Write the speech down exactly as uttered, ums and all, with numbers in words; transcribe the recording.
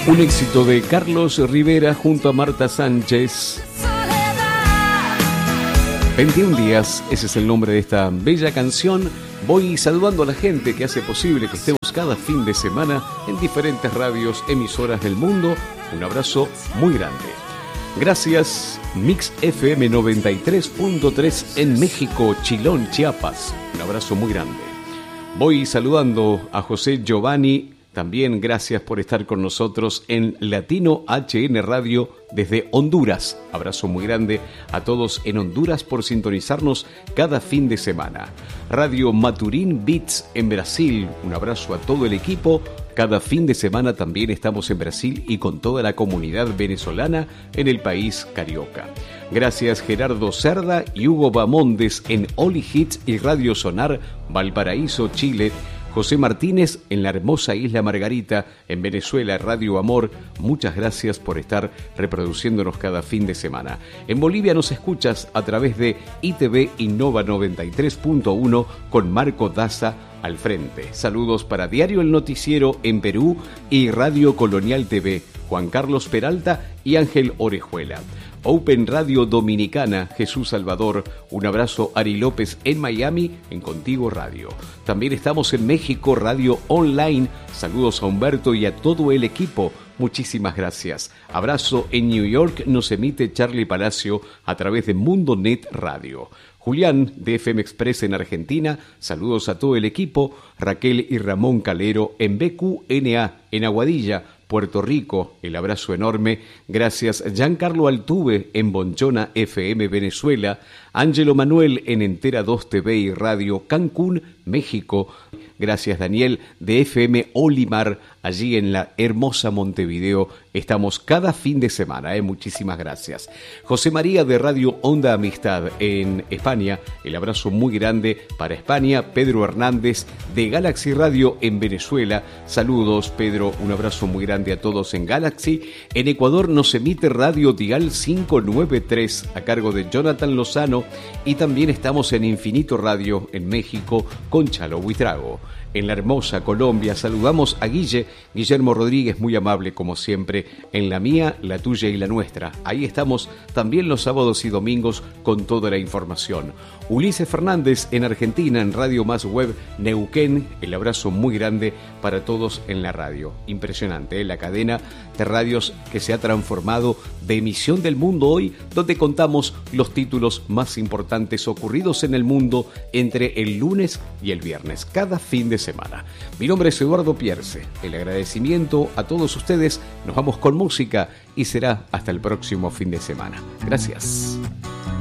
Un éxito de Carlos Rivera junto a Marta Sánchez. veintiún días, ese es el nombre de esta bella canción. Voy saludando a la gente que hace posible que estemos cada fin de semana en diferentes radios, emisoras del mundo. Un abrazo muy grande. Gracias, Mix F M noventa y tres punto tres en México, Chilón, Chiapas. Un abrazo muy grande. Voy saludando a José Giovanni. También gracias por estar con nosotros en Latino H N Radio desde Honduras. Abrazo muy grande a todos en Honduras por sintonizarnos cada fin de semana. Radio Maturín Beats en Brasil. Un abrazo a todo el equipo. Cada fin de semana también estamos en Brasil y con toda la comunidad venezolana en el país carioca. Gracias Gerardo Cerda y Hugo Bamondes en Oli Hits y Radio Sonar, Valparaíso, Chile. José Martínez en la hermosa Isla Margarita, en Venezuela, Radio Amor. Muchas gracias por estar reproduciéndonos cada fin de semana. En Bolivia nos escuchas a través de I T V Innova noventa y tres punto uno con Marco Daza al frente. Saludos para Diario El Noticiero en Perú y Radio Colonial T V, Juan Carlos Peralta y Ángel Orejuela. Open Radio Dominicana, Jesús Salvador. Un abrazo, Ari López en Miami, en Contigo Radio. También estamos en México, Radio Online. Saludos a Humberto y a todo el equipo. Muchísimas gracias. Abrazo en New York, nos emite Charlie Palacio a través de Mundo Net Radio. Julián, de F M Express en Argentina. Saludos a todo el equipo. Raquel y Ramón Calero en B Q N A, en Aguadilla, Puerto Rico, el abrazo enorme. Gracias Giancarlo Altuve en Bonchona F M Venezuela, Ángelo Manuel en Entera dos T V y Radio Cancún, México. Gracias Daniel de F M Olimar, allí en la hermosa Montevideo. Estamos cada fin de semana, ¿eh? Muchísimas gracias. José María de Radio Onda Amistad en España, el abrazo muy grande para España. Pedro Hernández de Galaxy Radio en Venezuela. Saludos Pedro, un abrazo muy grande a todos en Galaxy. En Ecuador nos emite Radio Dial quinientos noventa y tres a cargo de Jonathan Lozano y también estamos en Infinito Radio en México con Chalo Buitrago. En la hermosa Colombia saludamos a Guille, Guillermo Rodríguez, muy amable como siempre, en la mía, la tuya y la nuestra. Ahí estamos también los sábados y domingos con toda la información. Ulises Fernández en Argentina, en Radio Más Web Neuquén, el abrazo muy grande para todos en la radio. Impresionante, ¿eh? La cadena de radios que se ha transformado de Emisión del Mundo Hoy, donde contamos los títulos más importantes ocurridos en el mundo entre el lunes y el viernes, cada fin de semana. Mi nombre es Eduardo Pierce. El agradecimiento a todos ustedes. Nos vamos con música y será hasta el próximo fin de semana. Gracias.